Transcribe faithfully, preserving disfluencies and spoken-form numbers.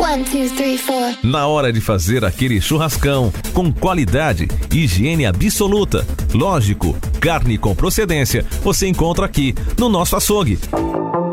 One, two, three, four. Na hora de fazer aquele churrascão, com qualidade, higiene absoluta, lógico, carne com procedência, você encontra aqui no nosso açougue.